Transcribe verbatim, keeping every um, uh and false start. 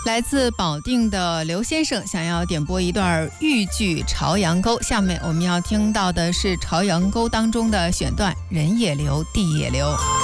来自保定的刘先生想要点播一段豫剧《朝阳沟》，下面我们要听到的是《朝阳沟》当中的选段，人也流，地也流。